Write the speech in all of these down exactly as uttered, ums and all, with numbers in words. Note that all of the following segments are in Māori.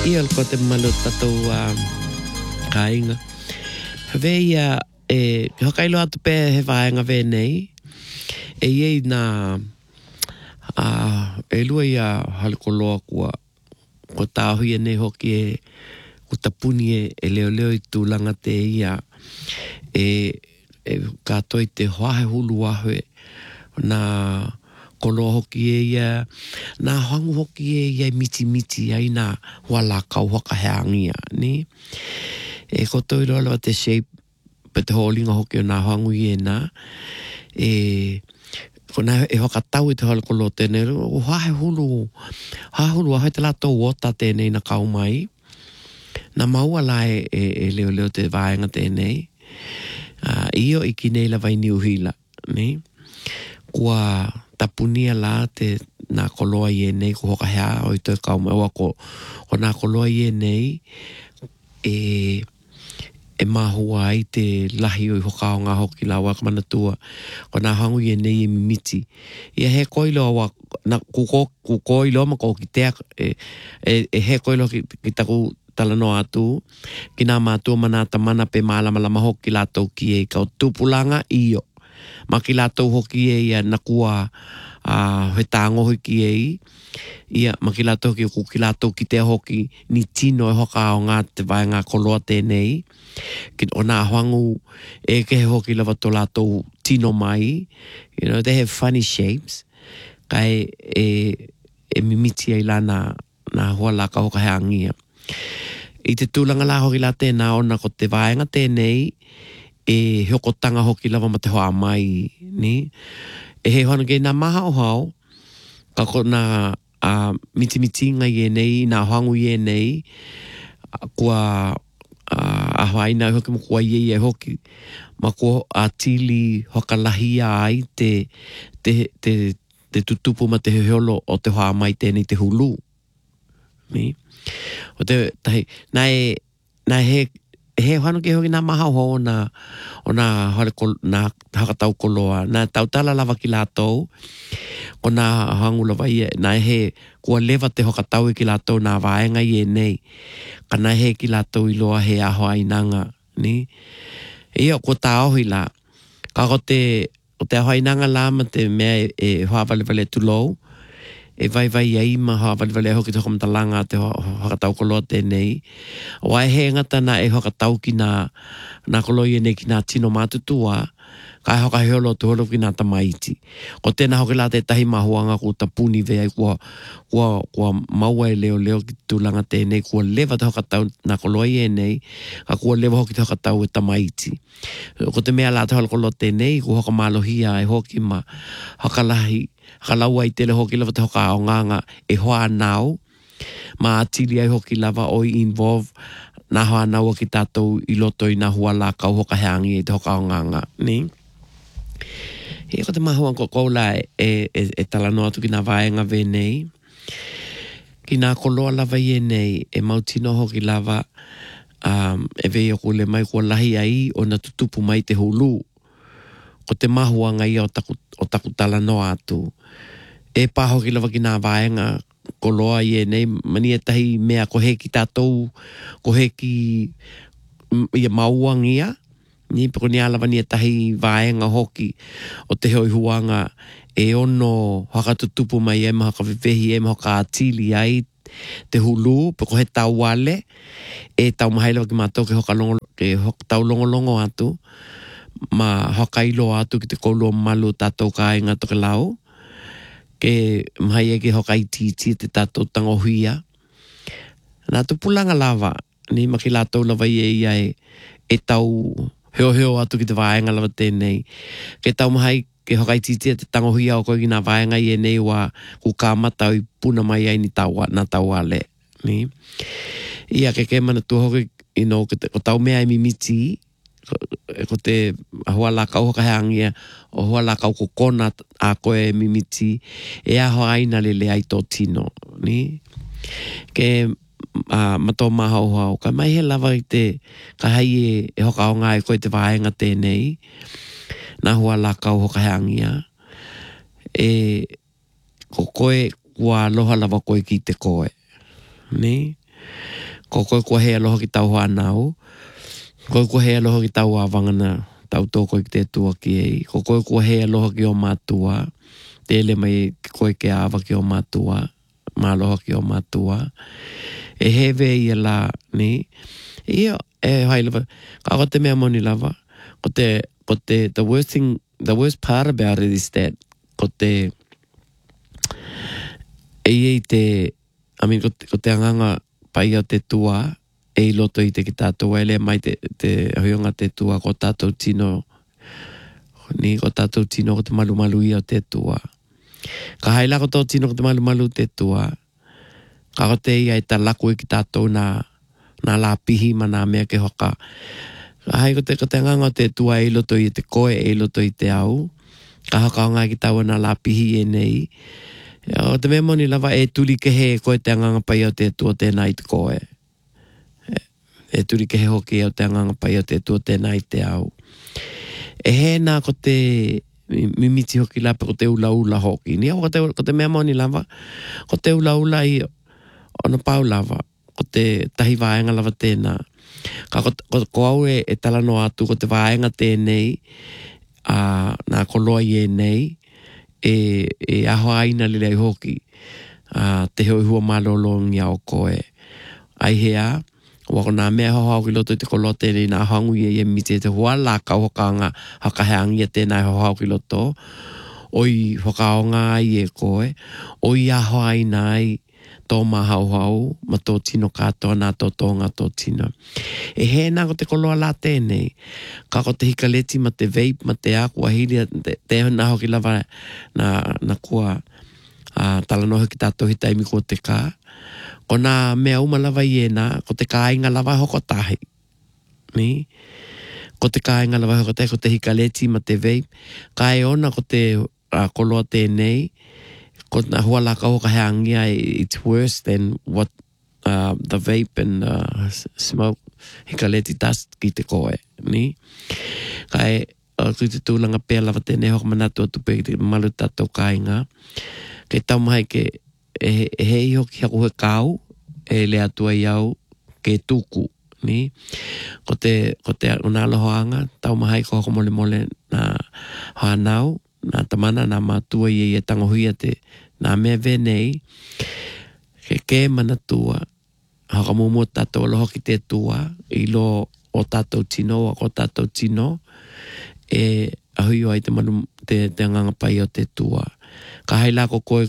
Ia ko te malu tatou uh, kāinga. Hawei ia e hakailo atu pē he vāenga vēnei. E iei nā uh, e lua ia halikoloa kua ko tāhui e nei hoki e ko tapuni e, e leo leo i tūlanga te ia e, e kātoi te hoahe hulu ahue nā kolo hoki e ia, nā hangu hoki e ia miti miti ai nā wala kau hoka heangia, ni? E koto i loa te shape, pe te holinga hoki o nā hangu i e nā, e, ko nā e hoka tau i te holo kolo tēnei, o hae hulu, hae hulu, hae te lato wota tēnei na kau mai, nā maua la e, e, e leo leo te vāenga tēnei, uh, io i ki nei la vai ni uhila, ni? Kua tapunia la te nā koloa i e nei ko hoka hea o i tō kau mai oa ko, ko nā koloa i e nei e, e mahua ai te lahi o i hoka o ngā hoki la waka manatua ko nā hangu i e nei e mimiti ia he koilo wa na kuko kukoilo ma ko ki te e, e, e he koilo ki, ki taku talano atu ki nā mātua manata mana pe mālama lama hoki la tau ki e kau tupulanga iyo ma ki lātou hoki e ia na kua uh, he tāngo hoki e ia ma ki lātou hoki o ki lātou ki te hoki ni tino e hoka o ngā te vai ngā koloa tēnei ki o nā hoangu e ke he hoki lava tō lātou tino mai you know they have funny shapes kai e, e mimiti ai la nā, nā hoa la ka hoka he angia i te tūlanga la hoki la tēnā ona ko te vaenga tēnei e hokotanga hoki lava ma te hoa mai, ni? E he hoana kei nā maha o hao, ka ko nā uh, miti miti ngai e nei, nā hoangu i e nei, kua uh, ahaina hoki mo kua i e hoki, ma ko a tili hokalahia ai te, te, te, te tutupu ma te heolo o te hoa mai tēnei te hulu, ni? O te, tahi, nā e, nā he, he whanu ke hoki nā maha ho na o nā hare ko nā hakatau koloa nā tautala lava ki lātou ko nā hangu lava ia nā he kua lewa te hokatau i ki lātou nā vaenga i e nei ka nā he ki lātou i loa he aho ainanga ni ia ko tā ohi la ka ko te o te aho ainanga la ma te mea e, e hoa vale vale tu lou e vai vai ai ma ha vale vale hoki te hokamtalanga te hakatau koloa tēnei. O ai he ngata na e hakatau ki nā, nā koloa i nei ki nā tino mātutua, ka e hoka heolo te holo ki nā tamaiti. Ko tēnā hoki la te tahi mahuanga ko ta puni vea kua, kua, kua maua e leo leo ki tūlanga tēnei, kua lewa te hakatau nā koloa i nei, ka kua lewa hoki te hakatau e tamaiti. Ko te mea la te holo koloa tēnei, kua hoka malohia e hoki ma hakalahi, Halaua i tele hoki lava te hoka o nganga e hoa nau. Ma atili ai hoki lava oi involve na hoa nau ki tātou i loto i na hua la kau hoka heangi e te hoka o nganga. Ni? He ko te mahua ko koula e, e, e talanoa tu ki nā vaenga venei. Ki nā koloa lava i e nei e mautino hoki lava um, e vei o kule mai kua lahi ai o na tutupu mai te hulu. Ko te mahua ngai o taku, o taku talanoa atu. E paho ki lava ki nā vaenga ko loa i e nei mani e tahi mea ko he ki tātou ko he ki ia mauangia ni pako ni ala vani e tahi vaenga hoki o te hoi huanga e ono haka tutupu mai e maha ka vivehi e maha ka atili ai te hulu pako he tau wale e tau mahai lava ki mātou ke hoka longo ke hoka tau longo longo atu ma hokailo atu ki te kolo malu tātou ka inga toke lau ke mai e ke hokai titi te tātou tangohuia. Nā tu pulanga lava, ni maki lātou lava i e ia e, e tau heo heo atu ki te vaenga lava tēnei. Ke tau mahai ke hokai titi te tangohuia o koe ki nā vaenga i e nei wa ku kāmata i puna mai ai ni taua, nā tauale. Ni? Ia ke ke mana tu hoki, you know, ke te, o tau mea e mimiti, ko te hua la kau hoka heangia o hua la kau ko kona a koe mimiti e aho aina lele ai tō tino ni ke uh, mato maha o hao ka mai he lava i te ka hai e, e hoka o ngā e koe te vaenga tēnei na hua la kau hoka heangia e ko koe kua loha lava koe ki te koe ni Ko koe kua hea loho ki tau whanau. Koe kua hea loho ki tau awangana tau tōko i te tua ki ei. Ko koe kua hea loho ki o mātua. Tele mai koe ke awa ki o mātua. Mā loho ki o mātua. E hewe i a la, ni. Ia, e hai lava. Ka ko te mea moni lava. Ko te, ko te, the worst thing, the worst part about it is that, ko te, e ei te, I mean, ko te, ko te anganga pai o te tua, e loto i te ki tātou, e le mai te, te hionga te tua, ko tātou tino, ni, ko tātou tino, ko te malu malu i o te tua. Ka haila ko tō tino, ko te malu malu te tua, ka ko te ia e ta laku i ki tātou na, na la pihi ma nā mea ke hoka. Ka hai ko te, ko te anganga te tua, e loto i te koe, e loto i te au, ka hoka o ngā ki tāua na la pihi e nei, o te mea moni lava e tuli ke he koe te anganga pai o te tua tēnā i te koe. E, e tuli ke he hoki o te anganga pai o te tua tēnā i te au. E he nā ko te mimiti hoki lapa ko te ula ula hoki. Ni au ko te, ko te mea moni lava, ko te ula ula i ona pau lava, ko te tahi vaenga lava tēnā. Ka ko, ko, ko au e, e talano atu ko te vaenga tēnei, a nā koloa i e nei, e, e aho aina lile i hoki, uh, te hoi hua malolongi au koe. Ai hea, wako nā mea hohau ki loto i te kolote ni nā hangu i e mite te hua la kau hokanga hakaheangi a tēnā hohau ki loto. Oi hokaonga i e koe, oi aho aina ai tō mahau hau, ma tō tino katoa nā tō tōnga tō tino. E he nā ko te koloa la tēnei, ka ko te hikaleti ma te vape, ma te aku ahiri, te, te nā hoki lava na, na kua uh, talanoho ki tātou hitaimi ko te kā. Ko nā mea uma lava i e nā, ko te kāinga lava hoko tahi. Ni? Ko te kāinga lava hoko tahi, ko te hikaleti ma te vape, ka e ona ko te uh, koloa tēnei, ko na hua la ka hoka heangia, it's worse than what uh, the vape and uh, smoke hikaleti dust ki te koe, ni? Kai, uh, kui te tūlanga pēr lava tēnei hoka manatu atu pēr te malu tātou kāinga. Kei tau mai ke e, e hei hoki haku he kāu, e le atua i au ke tuku, ni? Ko te, ko te una alohoanga, tau mahai ko hoko mole mole na hanau, na tamana, na mātua i e tangohuia te nā mea venei, ke ke mana tua, haka mumu tātou aloho ki te tua, i lo o tātou tino, o ko tātou tino, e ahui o ai te manu, te, te nganga pai o te tua. Ka haila ko koe,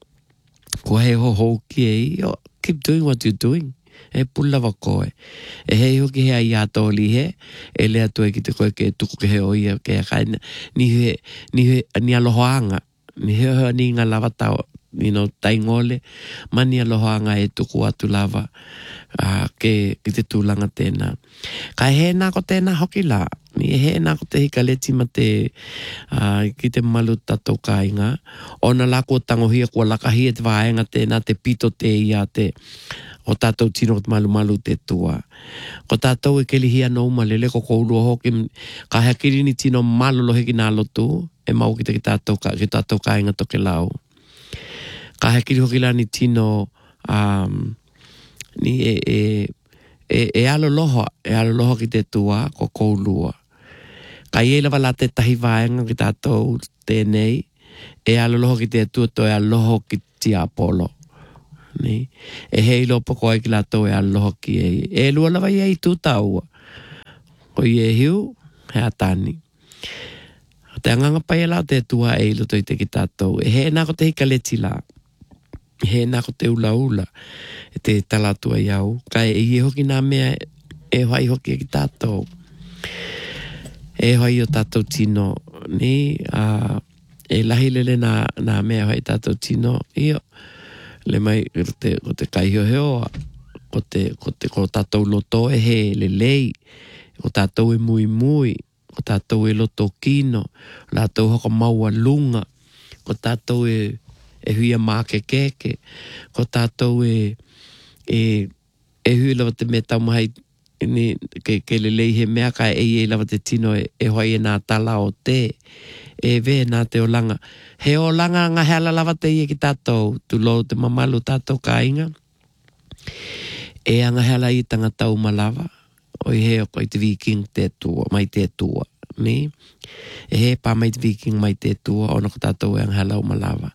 ko hei ho ho ki e, oh, keep doing what you're doing. E pulawa koe. E hei hoki hea i ato li he, e lea tue ki te koe ke tuku ke he oia, ke a kaina, ni he, ni he, ni alohoanga, ni he hoa ni ngā lava tau, you know, taingole, ma ni alohoanga e tuku atu lava, uh, ke, ki te tūlanga tēnā. Ka he nā ko tēnā hoki la, ni he nā ko te hikaleti ma te, uh, ki te malu tatou kāinga, ona la ko tangohia kua lakahi e te vaenga tēnā, te pito te ia te, o tātou tino ko malu malu te tua. Ko tātou e keli hia no umalele ko kourua hoki, ka hakiri ni tino malu lohe ki nā lotu, e mau ki te ki tātou, ki tātou kāinga toke lau. Ka hakiri hoki la ni tino, um, ni e, e, e, e alo loho, e alo loho ki te tua ko kourua. Ka i elawa la te tahi vaenga ki tātou tēnei, e alo loho ki te tua to e alo loho ki ti Apollo. Ni e hei lopo ko ai ki la to e aloha ki e e lua lava i e tu taua ko i e hiu he atani te anganga pai la te tua e ilo to i te ki tātou e he nā ko te hikaleti la e he nā ko te ula ula e te talatua i au ka e i hoki nā mea e hoi hoki e ki tātou e hoi o tātou tino ni uh, e lahi lele nā, nā mea hoi tātou tino io le mai ko te, ko te kaihio heo, ko te, ko te, ko tātou loto e he le lei, ko tātou e mui mui, ko tātou e loto kino, ko tātou hoko maua lunga, ko tātou e, e huia māke keke, ko tātou e, e, e hui lava te me tau mahai, ni, ke, ke le lei he mea ka e e lava te tino e, e hoi e nā tala o te, e ve nā te olanga. He olanga ngā heala lava te ie ki tātou, tu lo te mamalu tātou ka inga. E anga hela i tangata umalawa. O i he o koi te viking te tua, mai te tua. Ni? E he pa mai te viking mai te tua, o na ko tātou e anga hela umalawa.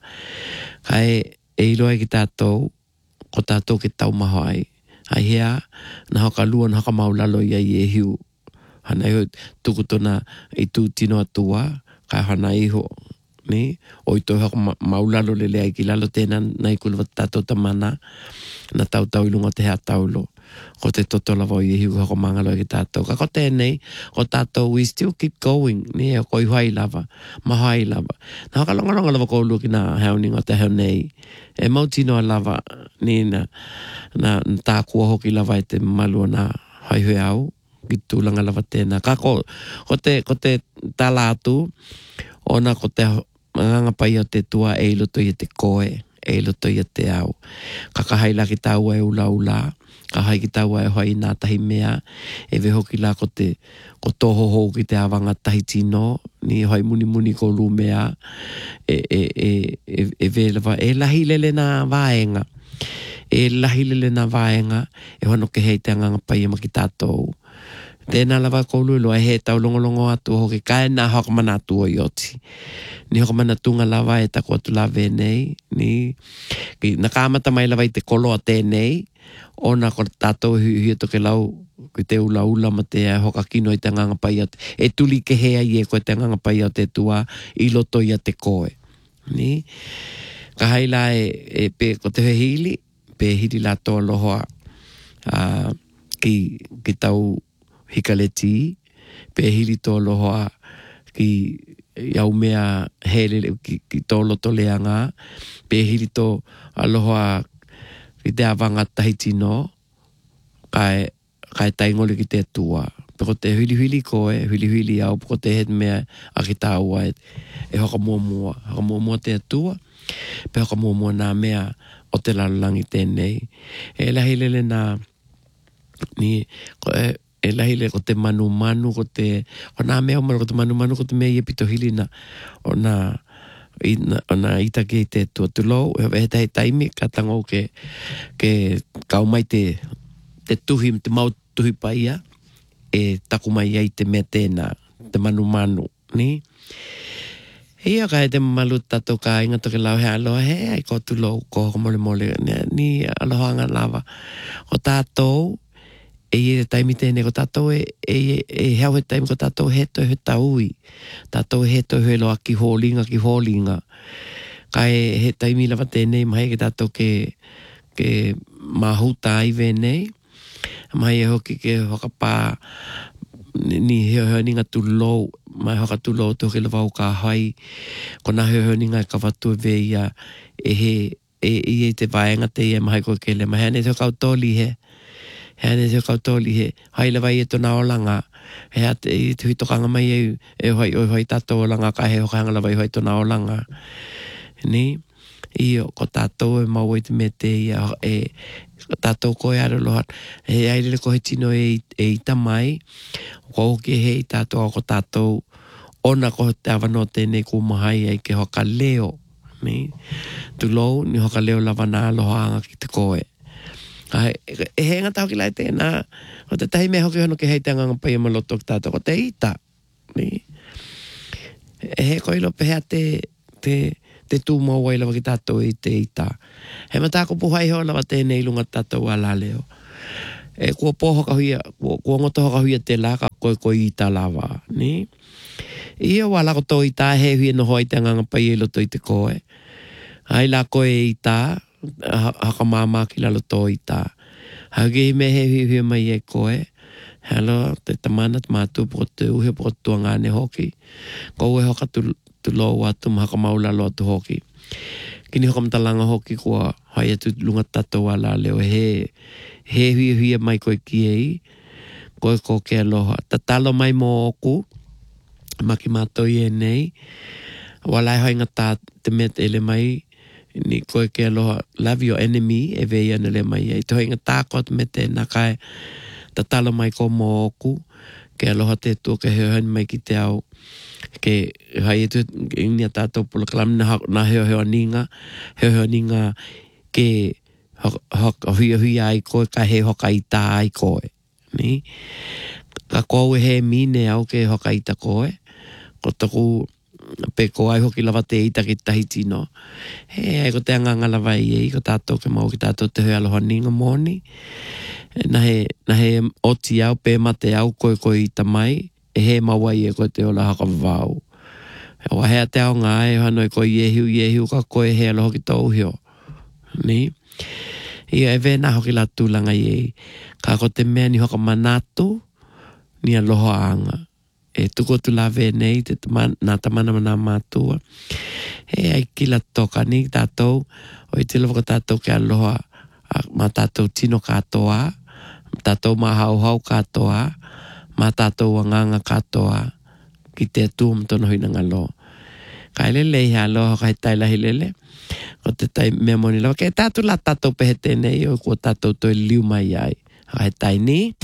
Kai e iloa ki tātou, ko tātou ke tau maho ai. Ai hea, na hoka lua, na hoka maulalo i ai e hiu. Hana iho tukutona i tū tino atua, kai hana iho. Ni? O i tō hoka maulalo le lea i ki lalo tēnā, na i kuluwa tātou tamana, na tau tau ilunga te hea taulo. Ko te totola voi e hiu hoko mangalo e ki tātou. Ka ko tēnei, ko tātou, we still keep going. Ni e ko i huai lava, mahai lava. Na hoka longa longa lava ko ulu ki nā heauninga te heo nei. E mautino a lava, ni na, na, na tā kua hoki lava e te malua na hai hui au, ki tūlanga lava tēnā. Ka ko, ko te, ko te tālātu, ona ko te nganga pai o te tua e iloto i te koe, e iloto i te au. Ka kahaila ki tāua e ula ula, ka hai ki tāua e hoi nā tahi mea, e vehoki la ko te, ko toho hou ki te awanga tahi tino, ni hoi muni muni ko lu mea, e, e, e, e, e velewa, e lahi lele nā vaenga, e lahi lele nā vaenga, e hono ke hei te nganga pai e maki tātou. Tēnā lava koulu loa he tau longolongo atu hoki kai nā hoka mana atu o ioti. Ni hoka mana tunga lava e tako atu la venei. Ni ki na kāmata mai lava i te koloa tēnei. O nā ko tātou hui hui toke lau ki te ula ula ma te hoka kino i te nganga pai atu. E tuli ke hea i e ko te nganga pai atu te tua i loto i a te koe. Ni ka haila e, e pe ko te hili, pe hili la toa lohoa uh, ki, ki tau hikaleti, pe hili tō lohoa ki iau mea hele ki, ki tō loto leanga, pe hili tō aloha ki te awanga tahi tino, kai, kai taingoli ki te tua. Peko te hili hili koe, hili hili au, peko te het mea a ki tā ua e, e hoka mua mua, hoka mua mua te tua, pe hoka mua mua nā mea o te lalolangi tēnei. E lahi lele nā, ni, ko e, e lahi le ko te manu manu, ko te, ko nā mea umaro ko te manu manu, ko te mea i e pito hili na, o nā, i, na, o nā ita ke te tua tulou, e he tahi taimi, ka tango ke, ke kau mai te, te tuhi, te mau tuhi paia, e taku mai ai te mea tēnā, te manu manu, ni? Ia kai te malu tato ka inga toke lau he aloha, he ai ko tulou, ko mole mole, ni aloha anga lava, o tātou, e e taimi tēne ko tātou e, e, e heo he taimi ko tātou he to he taui. Tātou he to he loa ki hōlinga ki hōlinga. Ka e he taimi lava tēne mahi ke tātou ke, ke mahuta ai venei. Mahi e hoki ke hokapā ni heo heo ninga tu lou. Mai hoka tu lou to ke lava o ka hai. Ko na heo heo ninga ka watu e veia e he e, e, e te vaenga te e mahi ko ke le. Mahi ane te kau tōli he. He ane te kautoli he haile vai e tona olanga. He ate i te hitokanga mai e, e hoi, oi hoi tato olanga ka he hokanga lava i hoi tona olanga. Ni? Io, ko tātou e mau e te me te ia e tātou koe ara lohat. He aile ko he tino e, e ita mai. Ko hoki he i tātou ko tātou ona ko te awano tēnei ko mahai e ke hoka leo. Ni? Tu lou ni hoka leo lava nā aloha ki te koe. Ai, e he ngata hoki lai tēnā, o te tahi mea hoki hono ke hei te nganga pai ama loto ki tātou, ko te ita. Ni? E he koilo pehea te, te, te tū mau wai lava ki tātou i te ita. He mata ko puhai hoa lava tēnei lunga tātou ala leo. E kua pōhoka huia, kua, kua ngoto hoka huia te laka koe koe ita lava. Ni? Ia wala ko tō ita he huia no hoi te nganga pai e loto i te koe. Ai la koe ita, haka māmā ki lalo tō i tā. Hage me he hui hui mai e koe. Halo, te tamana te mātu po te uhe po tua ngāne hoki. Ko ue hoka tu, tu lou atu mahaka maula lo atu hoki. Kini hoka mtalanga hoki kua hai atu lunga tato ala leo. He, he hui hui mai koe ki ei. Koe ko ke aloha. Ta talo mai mo oku. Maki mātou i e nei. Walai hoi ngata te met ele mai. Ni koe ke aloha, love your enemy, e vei ana le mai ai. Te hoi ngā tākot me te nakai, ta talo mai ko mo oku, ke aloha te tō ke heohani mai ki te au, ke hai e tu, ingia tātou pula kalam na, na heo heo ninga, heo heo ninga ke hoka hui hui ai koe, ka he hoka i tā ai koe. Ni? Ka koe he mine au ke hoka i ta koe. Ko taku pe ko ai hoki lava te ita ki tahi tino. He ai ko te anganga lava i ei, ko tātou ke mau ki tātou te hui aloha ninga moni. Na he, na he oti au pe mate au koe koe i ta mai, e he maua i e koe te ola haka vau. E wa hea te ao ngā e hanoi koe i ehiu i ehiu ka koe he aloha ki tau hio. Ni? Ia e vena hoki la tūlanga i ei. Ka ko te mea ni hoka manatu, ni aloha anga. E tuko tu la venei, te taman, nā tamana mana mātua. He ai ki la toka ni tātou, o i tila waka tātou ke aloha, ma tātou tino katoa, tātou ma hau hau katoa, ma tātou wanganga katoa, ki te atu mtono hui ngalo. Ka elele i aloha ka he tailahi lele, o te tai mea moni lawa, ke tātou la tātou pehe tēnei, o kua tātou toi liu mai ai. Ka he tai ni,